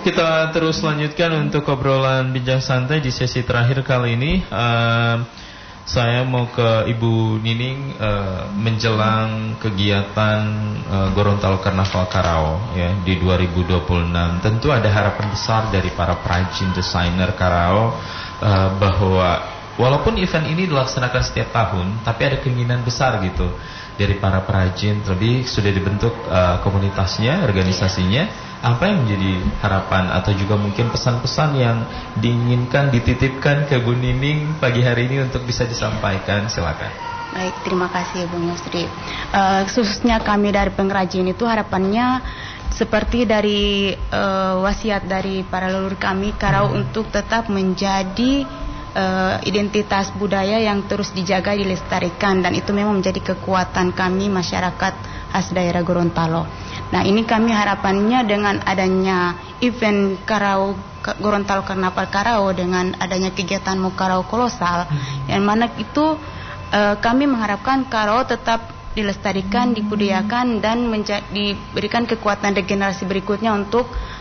kita terus lanjutkan untuk obrolan bincang santai di sesi terakhir kali ini. Saya mau ke Ibu Nining menjelang kegiatan Gorontalo Karnaval Karao ya di 2026. Tentu ada harapan besar dari para perajin desainer Karao bahwa walaupun event ini dilaksanakan setiap tahun, tapi ada keinginan besar gitu dari para perajin. Terlebih sudah dibentuk komunitasnya, organisasinya. Apa yang menjadi harapan atau juga mungkin pesan-pesan yang diinginkan dititipkan ke Bu Nining pagi hari ini untuk bisa disampaikan? Silakan. Baik, terima kasih Bung Yusri. Khususnya kami dari pengrajin itu harapannya seperti dari wasiat dari para leluhur kami Karao untuk tetap menjadi identitas budaya yang terus dijaga, dilestarikan, dan itu memang menjadi kekuatan kami masyarakat khas daerah Gorontalo. Nah, ini kami harapannya dengan adanya event Karao Gorontalo Karnaval Karao, dengan adanya kegiatan Mukarao kolosal, yang mana itu kami mengharapkan Karao tetap dilestarikan, dibudayakan, dan diberikan kekuatan generasi berikutnya untuk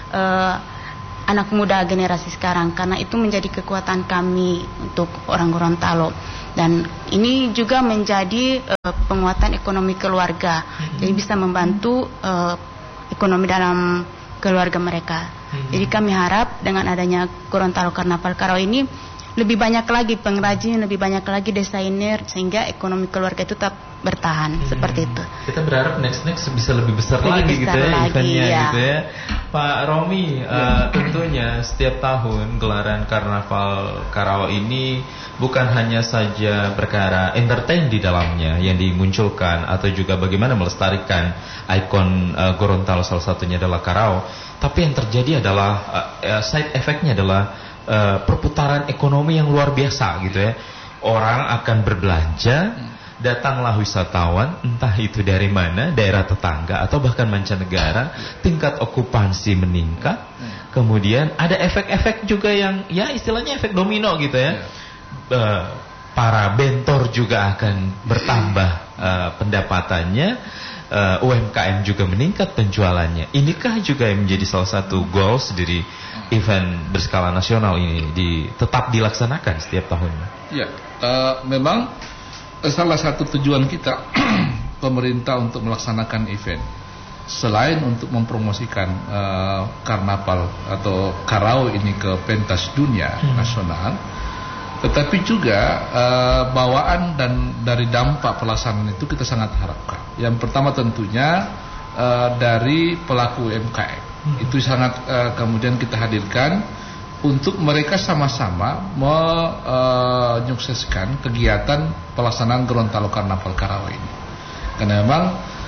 anak muda generasi sekarang, karena itu menjadi kekuatan kami untuk orang Gorontalo. Dan ini juga menjadi penguatan ekonomi keluarga, jadi bisa membantu ekonomi dalam keluarga mereka. Jadi kami harap dengan adanya Gorontalo Karnaval Karao ini lebih banyak lagi pengrajin, lebih banyak lagi desainer, sehingga ekonomi keluarga itu tetap bertahan seperti itu. Kita berharap next bisa lebih besar lagi gitu ya eventnya gitu ya. Pak Romi, tentunya setiap tahun gelaran Karnaval Karao ini bukan hanya saja perkara entertain di dalamnya yang dimunculkan atau juga bagaimana melestarikan ikon Gorontalo, salah satunya adalah Karao, tapi yang terjadi adalah side effect-nya adalah perputaran ekonomi yang luar biasa gitu ya. Orang akan berbelanja, datanglah wisatawan, entah itu dari mana, daerah tetangga atau bahkan mancanegara, tingkat okupansi meningkat. Kemudian ada efek-efek juga yang ya istilahnya efek domino gitu ya. Para bentor juga akan bertambah pendapatannya. UMKM juga meningkat penjualannya. Inikah juga yang menjadi salah satu goals dari event berskala nasional ini tetap dilaksanakan setiap tahunnya? Ya, memang salah satu tujuan kita pemerintah untuk melaksanakan event, selain untuk mempromosikan karnaval atau Karao ini ke pentas dunia nasional, tetapi juga bawaan dan dari dampak pelaksanaan itu kita sangat harapkan. Yang pertama tentunya dari pelaku UMKM itu sangat kemudian kita hadirkan untuk mereka sama-sama menyukseskan kegiatan pelaksanaan Gorontalo Karnaval Karao ini. Karena memang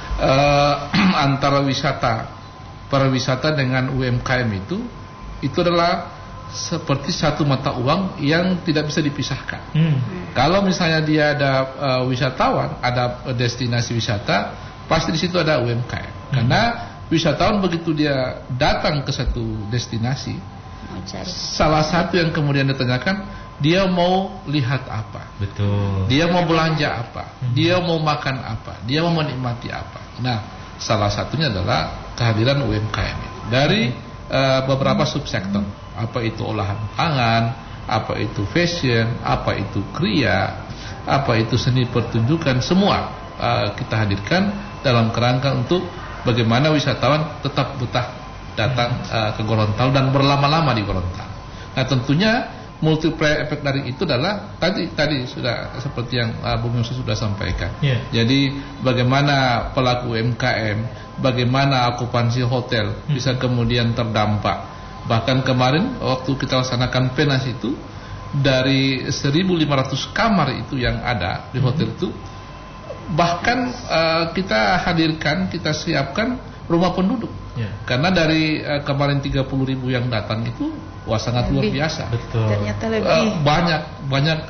antara pariwisata dengan UMKM itu adalah seperti satu mata uang yang tidak bisa dipisahkan. Kalau misalnya dia ada wisatawan, ada destinasi wisata, pasti di situ ada UMKM. Karena wisatawan begitu dia datang ke satu destinasi, salah satu yang kemudian ditanyakan, dia mau lihat apa, betul. Dia mau belanja apa, dia mau makan apa, dia mau menikmati apa. Nah, salah satunya adalah kehadiran UMKM dari beberapa subsektor. Apa itu olahan pangan, apa itu fashion, apa itu kriya, apa itu seni pertunjukan, semua kita hadirkan dalam kerangka untuk bagaimana wisatawan tetap betah datang ke Gorontalo dan berlama-lama di Gorontalo. Nah, tentunya multiplier efek dari itu adalah tadi sudah seperti yang Bung Yusuf sudah sampaikan. Jadi bagaimana pelaku UMKM, bagaimana okupansi hotel bisa kemudian terdampak. Bahkan kemarin waktu kita laksanakan penas itu, dari 1.500 kamar itu yang ada di hotel itu, bahkan kita hadirkan, kita siapkan rumah penduduk. Karena dari kemarin 30.000 yang datang itu, wah sangat luar biasa. Betul. Ternyata lebih banyak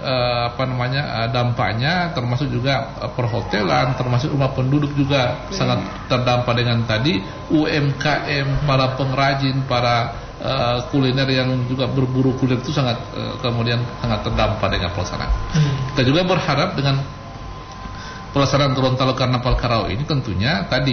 dampaknya, termasuk juga perhotelan, termasuk rumah penduduk juga sangat terdampak dengan tadi UMKM, para pengrajin, para kuliner yang juga berburu kuliner itu kemudian sangat terdampak dengan pelaksanaan. Kita juga berharap dengan pelaksanaan Gorontalo Karnaval Karao ini tentunya tadi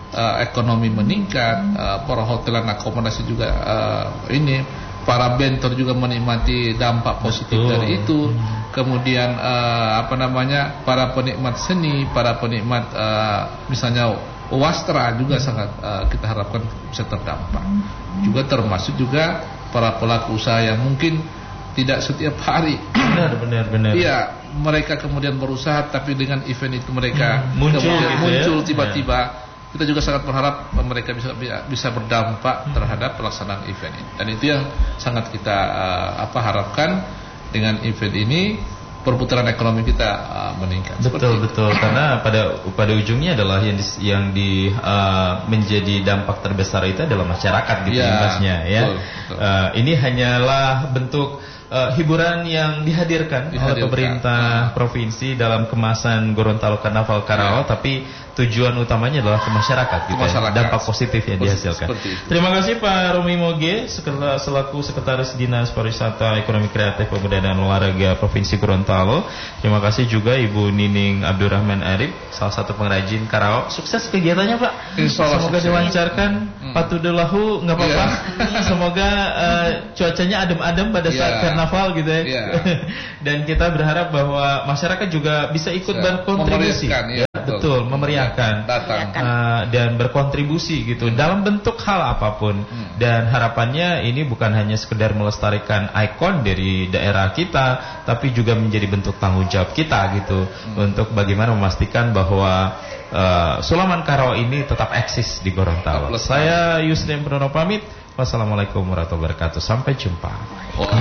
ekonomi meningkat, perhotelan akomodasi juga para bentor juga menikmati dampak positif dari itu. Kemudian para penikmat seni, para penikmat misalnya wastra juga sangat kita harapkan bisa terdampak. Juga termasuk juga para pelaku usaha yang mungkin tidak setiap hari. Benar. Iya, mereka kemudian berusaha, tapi dengan event itu mereka muncul tiba-tiba. Kita juga sangat berharap mereka bisa berdampak terhadap pelaksanaan event ini. Dan itu yang sangat kita harapkan dengan event ini. Perputaran ekonomi kita meningkat. Betul. Karena pada ujungnya adalah yang menjadi dampak terbesar itu adalah masyarakat gitu imbasnya ya. Betul. Ini hanyalah bentuk hiburan yang dihadirkan oleh pemerintah provinsi dalam kemasan Gorontalo Karnaval Karao, tapi tujuan utamanya adalah ke masyarakat gitu. Dampak positif yang dihasilkan. Terima kasih Pak Romi Moge selaku Sekretaris Dinas Pariwisata Ekonomi Kreatif Pemuda dan Olahraga Provinsi Gorontalo. Terima kasih juga Ibu Nining Abdurrahman Arif, salah satu pengrajin Karao. Sukses kegiatannya Pak. Semoga dilancarkan. Patudulahu nggak apa-apa. Semoga cuacanya adem-adem pada saat karnaval gitu ya. Dan kita berharap bahwa masyarakat juga bisa ikut berkontribusi. Betul, memeriahkan dan berkontribusi gitu dalam bentuk hal apapun. Dan harapannya ini bukan hanya sekedar melestarikan ikon dari daerah kita, tapi juga menjadi bentuk tanggung jawab kita gitu untuk bagaimana memastikan bahwa Sulaman Karao ini tetap eksis di Gorontalo. Saya Yusril Purnomo pamit. Wassalamualaikum warahmatullahi wabarakatuh. Sampai jumpa.